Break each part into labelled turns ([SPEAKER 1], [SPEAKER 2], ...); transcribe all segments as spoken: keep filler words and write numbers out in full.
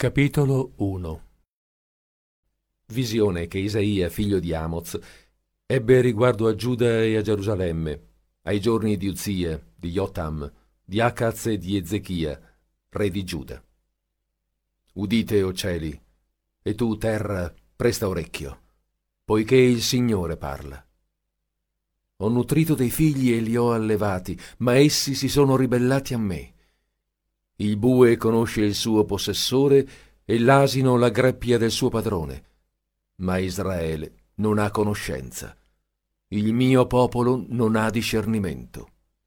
[SPEAKER 1] Capitolo uno. Visione che Isaia, figlio di Amoz, ebbe riguardo a Giuda e a Gerusalemme, ai giorni di Uzia, di Jotam, di Acaz e di Ezechia, re di Giuda. Udite, o cieli, e tu, terra, presta orecchio, poiché il Signore parla. Ho nutrito dei figli e li ho allevati, ma essi si sono ribellati a me. Il bue conosce il suo possessore e l'asino la greppia del suo padrone, ma Israele non ha conoscenza. Il mio popolo non ha discernimento.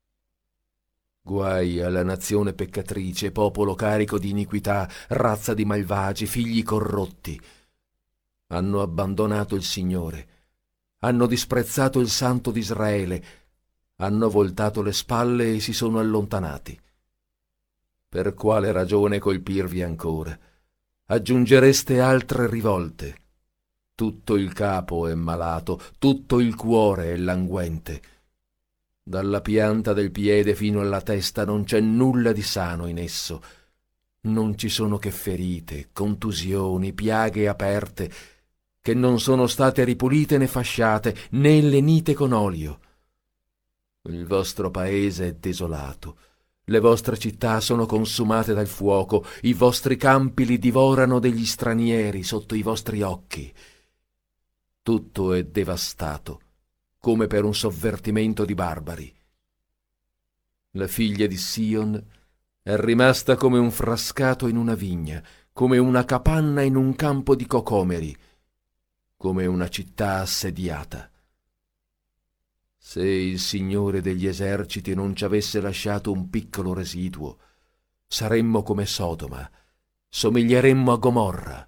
[SPEAKER 1] Guai alla nazione peccatrice, popolo carico di iniquità, razza di malvagi, figli corrotti. Hanno abbandonato il Signore, hanno disprezzato il Santo d'Israele, hanno voltato le spalle e si sono allontanati. Per quale ragione colpirvi ancora? Aggiungereste altre rivolte. Tutto il capo è malato, tutto il cuore è languente. Dalla pianta del piede fino alla testa non c'è nulla di sano in esso. Non ci sono che ferite, contusioni, piaghe aperte, che non sono state ripulite né fasciate, né lenite con olio. Il vostro paese è desolato. Le vostre città sono consumate dal fuoco, i vostri campi li divorano degli stranieri sotto i vostri occhi. Tutto è devastato, come per un sovvertimento di barbari. La figlia di Sion è rimasta come un frascato in una vigna, come una capanna in un campo di cocomeri, come una città assediata. Se il Signore degli eserciti non ci avesse lasciato un piccolo residuo, saremmo come Sodoma, somiglieremmo a Gomorra.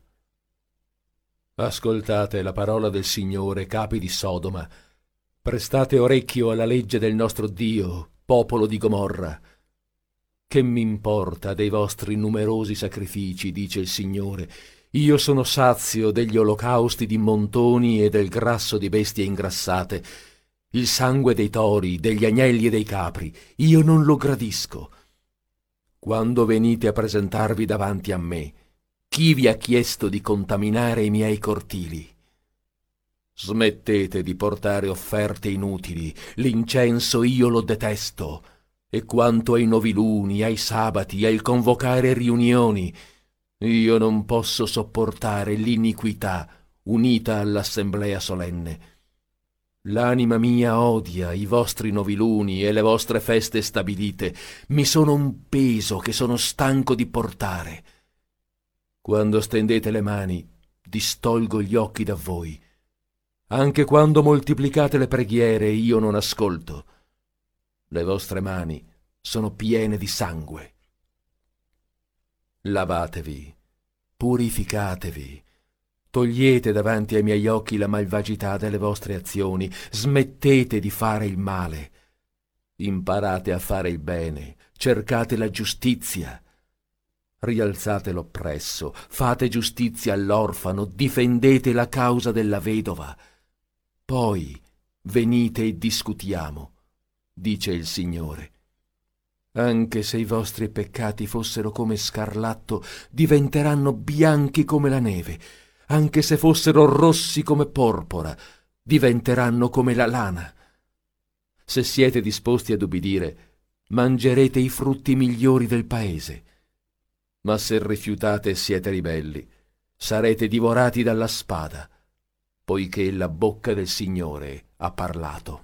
[SPEAKER 1] Ascoltate la parola del Signore, capi di Sodoma. Prestate orecchio alla legge del nostro Dio, popolo di Gomorra. Che m'importa dei vostri numerosi sacrifici, dice il Signore. Io sono sazio degli olocausti di montoni e del grasso di bestie ingrassate. Il sangue dei tori, degli agnelli e dei capri, io non lo gradisco. Quando venite a presentarvi davanti a me, chi vi ha chiesto di contaminare i miei cortili? Smettete di portare offerte inutili, l'incenso io lo detesto, e quanto ai noviluni, ai sabati, al convocare riunioni, io non posso sopportare l'iniquità unita all'assemblea solenne. L'anima mia odia i vostri noviluni e le vostre feste stabilite. Mi sono un peso che sono stanco di portare. Quando stendete le mani, distolgo gli occhi da voi. Anche quando moltiplicate le preghiere, io non ascolto. Le vostre mani sono piene di sangue. Lavatevi, purificatevi. Togliete davanti ai miei occhi la malvagità delle vostre azioni, smettete di fare il male. Imparate a fare il bene, cercate la giustizia. Rialzate l'oppresso, fate giustizia all'orfano, difendete la causa della vedova. Poi venite e discutiamo, dice il Signore. Anche se i vostri peccati fossero come scarlatto, diventeranno bianchi come la neve. Anche se fossero rossi come porpora, diventeranno come la lana. Se siete disposti ad ubbidire, mangerete i frutti migliori del paese. Ma se rifiutate e siete ribelli, sarete divorati dalla spada, poiché la bocca del Signore ha parlato.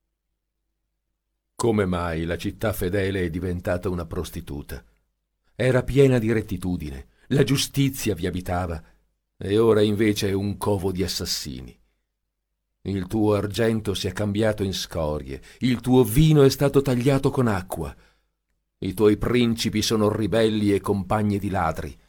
[SPEAKER 1] Come mai la città fedele è diventata una prostituta? Era piena di rettitudine, la giustizia vi abitava, e ora invece è un covo di assassini. Il tuo argento si è cambiato in scorie, il tuo vino è stato tagliato con acqua. I tuoi principi sono ribelli e compagni di ladri.